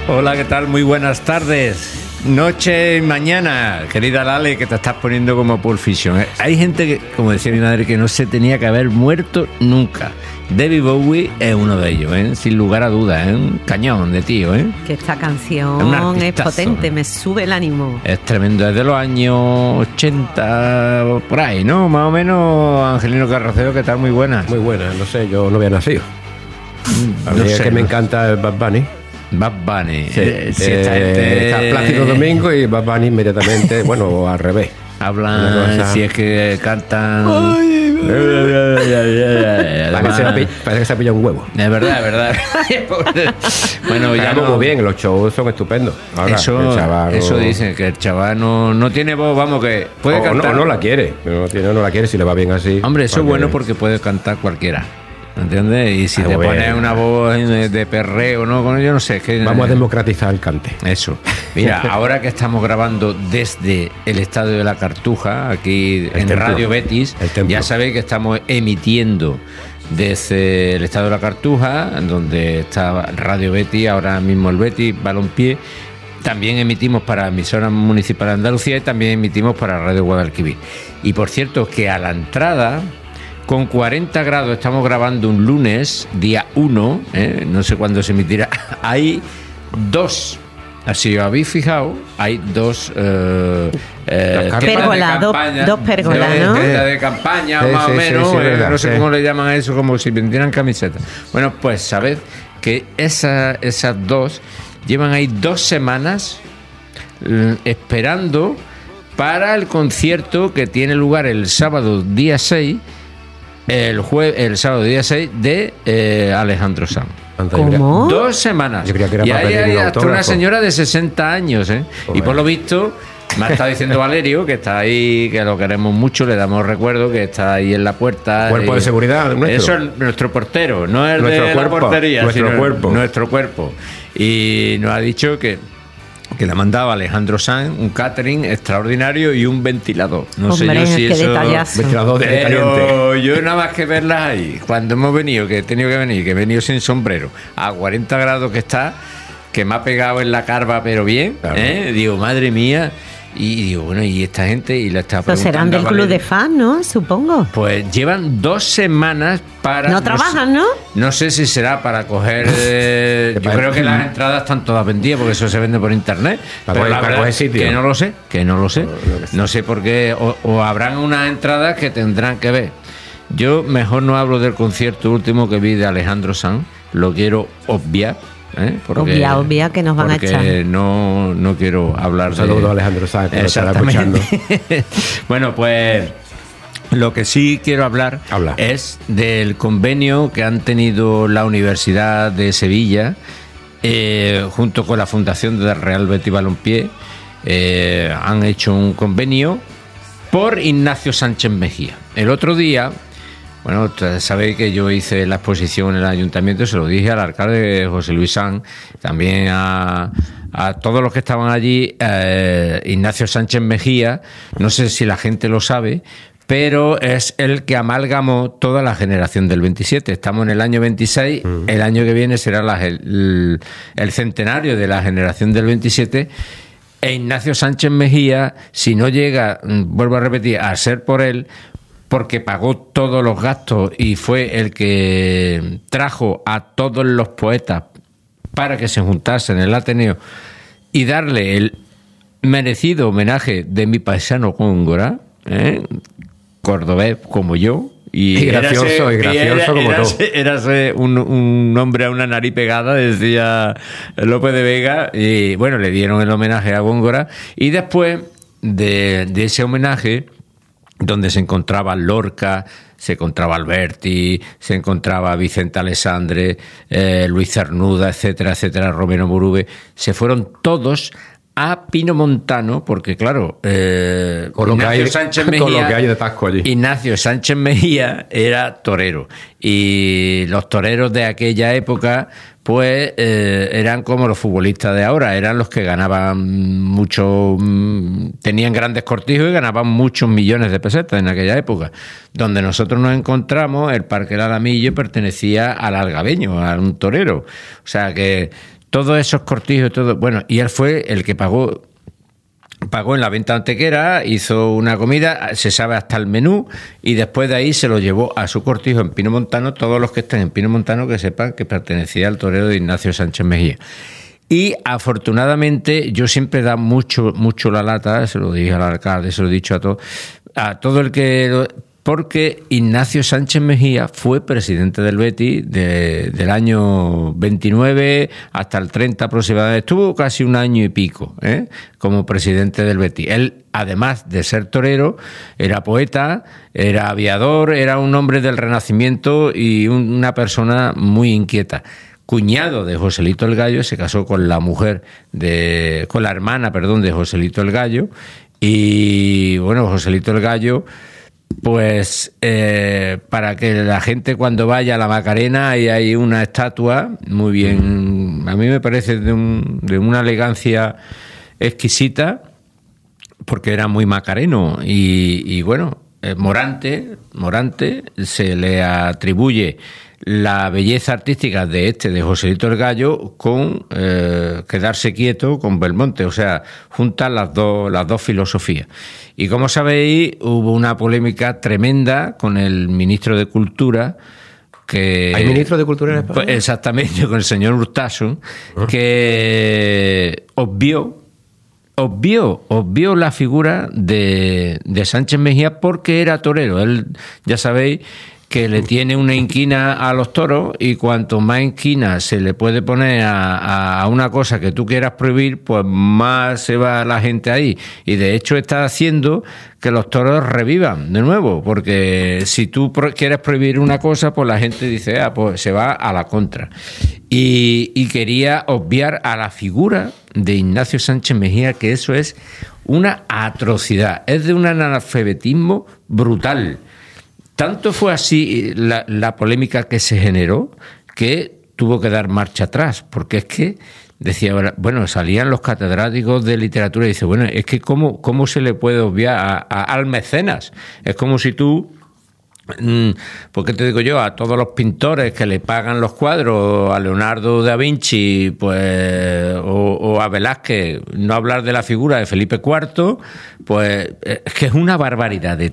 Hola, ¿qué tal? Muy buenas tardes. Noche y mañana, querida Lale, que te estás poniendo como Pulp Fiction. Hay gente que, como decía mi madre, que no se tenía que haber muerto nunca. David Bowie es uno de ellos, sin lugar a dudas, un cañón de tío. Que esta canción es potente, me sube el ánimo. Es tremendo, es de los años 80, por ahí, ¿no? Más o menos. Angelino Carrocero, que tal, muy buena. Muy buena, no sé, yo no había nacido. A mí es que me encanta el Bad Bunny. Bad Bunny. Sí, está Plácido Domingo y Bad Bunny inmediatamente, bueno, al revés. Hablan, si es que cantan. Parece que se ha pillado un huevo. Es verdad. Bueno, ya no. Muy bien, los shows son estupendos. Ahora, eso dicen, que el chaval no tiene voz, vamos, que puede cantar. No la quiere, no la quiere si le va bien así. Hombre, eso es bueno porque puede cantar cualquiera. ¿Entiendes? Y si te pones una voz de perreo, ¿no? Yo no sé. Vamos a democratizar el cante. Eso. Mira, ahora que estamos grabando desde el Estadio de la Cartuja, aquí en Radio Betis, ya sabéis que estamos emitiendo desde el Estadio de la Cartuja, donde está Radio Betis, ahora mismo el Betis Balompié. También emitimos para emisora municipal de Andalucía y también emitimos para Radio Guadalquivir. Y por cierto, que a la entrada, con 40 grados, estamos grabando un lunes, día 1, no sé cuándo se emitirá, hay dos, así os habéis fijado, hay dos pérgolas, dos pérgolas, ¿no? De campaña, sí, más o menos, no sé cómo le llaman a eso, como si vendieran camisetas. Bueno, pues sabed que esas dos llevan ahí 2 semanas esperando para el concierto que tiene lugar el sábado día 6, el sábado día 6 de Alejandro Sanz. ¿Cómo? 2 semanas. Yo creía que era y para hay un hasta una señora de 60 años, y por lo visto me ha estado diciendo Valerio, que está ahí, que lo queremos mucho, le damos recuerdo, que está ahí en la puerta. ¿Cuerpo de seguridad nuestro? Eso es nuestro portero, no es nuestro de cuerpo, la portería, nuestro sino cuerpo. Nuestro cuerpo. Y nos ha dicho que le mandaba a Alejandro Sanz un catering extraordinario y un ventilador. No sé yo si eso... Ventilador de caliente. Pero yo nada más que verlas ahí, cuando hemos venido, que he tenido que venir, que he venido sin sombrero, a 40 grados que está, que me ha pegado en la carva, pero bien, claro. Digo, madre mía. Y digo, bueno, ¿y esta gente? Y la está preguntando. Pues serán del club de fans, ¿no? Supongo. Pues llevan 2 semanas para... No trabajan, ¿no? No sé si será para coger... yo creo que las entradas están todas vendidas, porque eso se vende por internet. Pero la verdad que no lo sé. No sé por qué. O habrán unas entradas que tendrán que ver. Yo mejor no hablo del concierto último que vi de Alejandro Sanz. Lo quiero obviar. Obvia que nos van a echar. No quiero hablar. Un saludo a Alejandro Sanz, que lo estará escuchando. Bueno, pues lo que sí quiero hablar es del convenio que han tenido la Universidad de Sevilla junto con la Fundación del Real Betis Balompié. Han hecho un convenio por Ignacio Sánchez Mejía. El otro día, bueno, sabéis que yo hice la exposición en el ayuntamiento, se lo dije al alcalde José Luis Sanz, también a todos los que estaban allí. Ignacio Sánchez Mejía, no sé si la gente lo sabe, pero es el que amalgamó toda la generación del 27. Estamos en el año 26, el año que viene será el centenario de la generación del 27. E Ignacio Sánchez Mejía, si no llega, vuelvo a repetir, a ser por él, porque pagó todos los gastos y fue el que trajo a todos los poetas para que se juntasen en el Ateneo y darle el merecido homenaje de mi paisano Góngora, cordobés como yo. Y gracioso como tú. Érase un hombre a una nariz pegada, decía López de Vega, y bueno, le dieron el homenaje a Góngora. Y después de ese homenaje, donde se encontraba Lorca, se encontraba Alberti, se encontraba Vicente Alessandre, Luis Cernuda, etcétera, Romero Murube, se fueron todos a Pino Montano, porque claro, Ignacio Sánchez Mejía era torero, y los toreros de aquella época pues eran como los futbolistas de ahora, eran los que ganaban mucho, tenían grandes cortijos y ganaban muchos millones de pesetas en aquella época. Donde nosotros nos encontramos, el Parque del Alamillo pertenecía al algabeño, a un torero. O sea que todos esos cortijos, todo, bueno, y él fue el que pagó en la venta antequera, hizo una comida, se sabe hasta el menú, y después de ahí se lo llevó a su cortijo en Pino Montano. Todos los que estén en Pino Montano que sepan que pertenecía al torero de Ignacio Sánchez Mejía. Y afortunadamente yo siempre da mucho la lata, se lo dije al alcalde, se lo he dicho a todo el que... Porque Ignacio Sánchez Mejía fue presidente del Betis del año 29 hasta el 30 aproximadamente. Estuvo casi un año y pico como presidente del Betis. Él, además de ser torero, era poeta, era aviador, era un hombre del Renacimiento y una persona muy inquieta. Cuñado de Joselito el Gallo, se casó con la hermana de Joselito el Gallo. Y bueno, Joselito el Gallo, pues para que la gente cuando vaya a la Macarena hay una estatua muy bien, a mí me parece de una elegancia exquisita, porque era muy macareno. Y bueno, Morante se le atribuye la belleza artística de Joselito el Gallo con quedarse quieto con Belmonte, o sea, juntan las dos filosofías. Y como sabéis, hubo una polémica tremenda con el ministro de Cultura, que... ¿Hay ministro de Cultura en España? Pues exactamente, con el señor Urtasun, que obvió la figura de Sánchez Mejía porque era torero. Él, ya sabéis, que le tiene una inquina a los toros, y cuanto más inquina se le puede poner a una cosa que tú quieras prohibir, pues más se va la gente ahí. Y de hecho está haciendo que los toros revivan de nuevo, porque si tú quieres prohibir una cosa, pues la gente dice, pues se va a la contra. Y quería obviar a la figura de Ignacio Sánchez Mejía, que eso es una atrocidad, es de un analfabetismo brutal. Tanto fue así la polémica que se generó, que tuvo que dar marcha atrás, porque es que decía, bueno, salían los catedráticos de literatura y dice, bueno, es que cómo se le puede obviar al mecenas. Es como si tú, porque te digo yo, a todos los pintores que le pagan los cuadros, a Leonardo da Vinci, pues, o a Velázquez, no hablar de la figura de Felipe IV, pues es que es una barbaridad de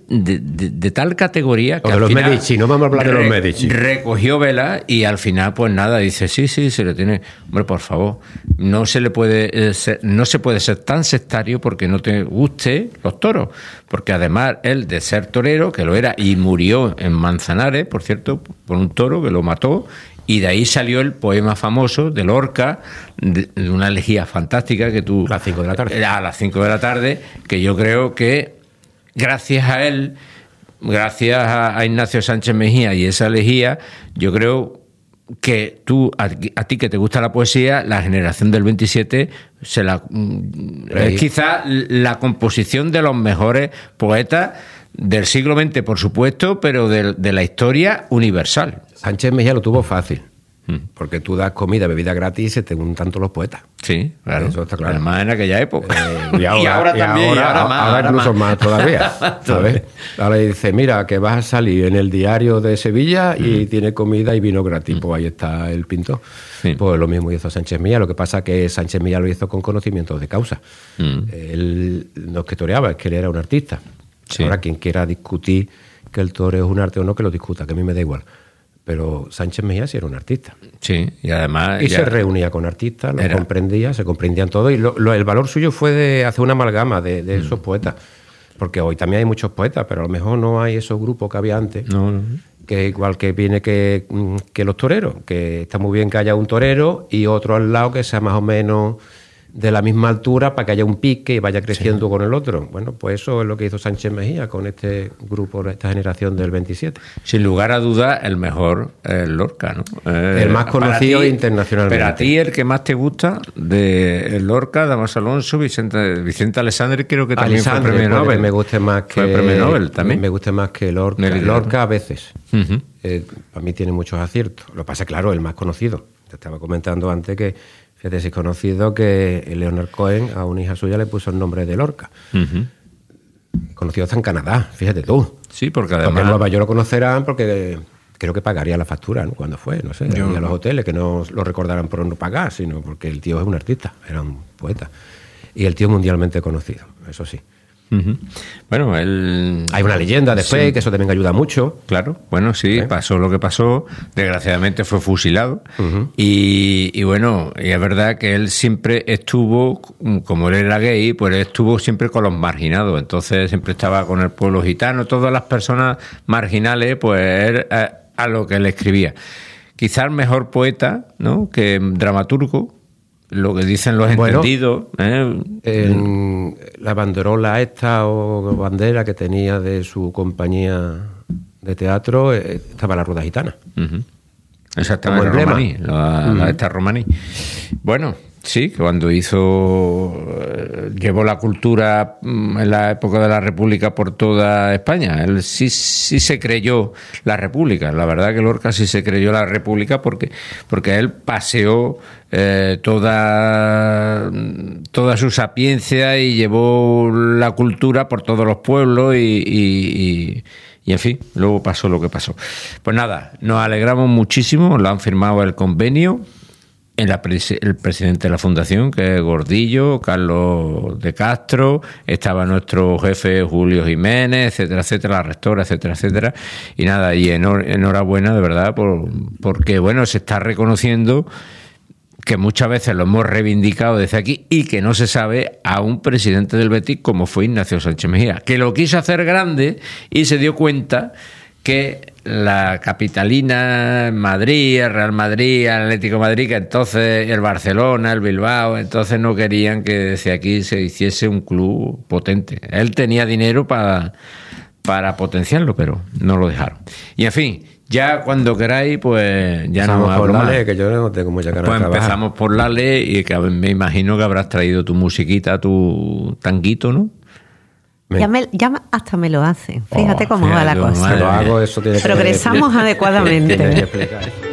tal categoría que o de los Medici, no vamos a hablar de los Medici. Recogió vela y al final, pues nada, dice, sí, se le tiene. Hombre, por favor, no se puede ser tan sectario porque no te guste los toros, porque además él, de ser torero, que lo era, y murió en Manzanares, por cierto, por un toro que lo mató, y de ahí salió el poema famoso de Lorca, de una elegía fantástica que tú... A las 5 de la tarde. A las 5 de la tarde, que yo creo que gracias a él, gracias a Ignacio Sánchez Mejía y esa elegía, yo creo que a ti que te gusta la poesía, la generación del 27 es quizá la composición de los mejores poetas del siglo XX, por supuesto, pero de la historia universal. Sánchez Mejía lo tuvo fácil, porque tú das comida, bebida gratis y se te untan todos los poetas. Sí, claro. Eso está claro. Además en aquella época. Y ahora también, ahora incluso más todavía. ¿Sabes? Ahora dice, mira, que vas a salir en el diario de Sevilla y tiene comida y vino gratis. Pues ahí está el pintor. Sí. Pues lo mismo hizo Sánchez Mejía. Lo que pasa es que Sánchez Mejía lo hizo con conocimiento de causa. Él no es que toreaba, es que él era un artista. Sí. Ahora, quien quiera discutir que el toreo es un arte o no, que lo discuta, que a mí me da igual. Pero Sánchez Mejía sí era un artista. Sí, y además... Y se reunía con artistas, los comprendía, se comprendían todos. Y el valor suyo fue de hacer una amalgama de esos poetas. Porque hoy también hay muchos poetas, pero a lo mejor no hay esos grupos que había antes. No. Que igual que viene que los toreros, que está muy bien que haya un torero y otro al lado que sea más o menos de la misma altura para que haya un pique y vaya creciendo con el otro. Bueno, pues eso es lo que hizo Sánchez Mejía con este grupo, esta generación del 27. Sin lugar a dudas, el mejor es Lorca, ¿no? El más conocido internacionalmente. Pero a ti, el que más te gusta de Lorca, Damaso Alonso, Vicente Alessandri, creo que también fue premio Nobel. Me guste más que... Fue premio Nobel también. Me guste más que Lorca. Lorca a veces. Para mí tiene muchos aciertos. Lo que pasa es, claro, el más conocido. Te estaba comentando antes que fíjate, si es conocido que Leonard Cohen a una hija suya le puso el nombre de Lorca. Conocido está en Canadá, fíjate tú. Sí, porque además... Porque en Nueva York lo conocerán porque creo que pagaría la factura, ¿no? Cuando fue, no sé, a los hoteles, que no lo recordaran por no pagar, sino porque el tío es un artista, era un poeta. Y el tío mundialmente conocido, eso sí. Bueno, hay una leyenda después, que eso también ayuda mucho. Claro, bueno, sí, pasó lo que pasó. Desgraciadamente fue fusilado. Y bueno, y es verdad que él siempre estuvo, como él era gay, pues él estuvo siempre con los marginados. Entonces siempre estaba con el pueblo gitano, todas las personas marginales, pues él, a lo que él escribía. Quizás el mejor poeta, ¿no?, que dramaturgo, lo que dicen los entendidos. En la banderola esta o bandera que tenía de su compañía de teatro estaba la rueda gitana. Exactamente, romaní, esta romaní. Bueno, sí, cuando llevó la cultura en la época de la República por toda España. Él sí se creyó la República. La verdad que Lorca sí se creyó la República porque él paseó toda su sapiencia y llevó la cultura por todos los pueblos y en fin, luego pasó lo que pasó. Pues nada, nos alegramos muchísimo, lo han firmado el convenio. El presidente de la fundación, que es Gordillo, Carlos de Castro, estaba nuestro jefe Julio Jiménez, etcétera, etcétera, la rectora, etcétera, etcétera. Y nada, y enhorabuena de verdad, porque bueno, se está reconociendo que muchas veces lo hemos reivindicado desde aquí y que no se sabe a un presidente del Betis como fue Ignacio Sánchez Mejía, que lo quiso hacer grande y se dio cuenta que la capitalina, Madrid, el Real Madrid, el Atlético de Madrid, que entonces el Barcelona, el Bilbao, entonces no querían que desde aquí se hiciese un club potente. Él tenía dinero para potenciarlo, pero no lo dejaron. Y en fin, ya cuando queráis, pues ya nos habláis. Que yo no tengo mucha ganas pues de trabajar. Empezamos por la ley y que me imagino que habrás traído tu musiquita, tu tanguito, ¿no? Ya hasta me lo hacen. Fíjate cómo va la cosa. Lo hago, eso tiene Progresamos adecuadamente. Tiene que explicar.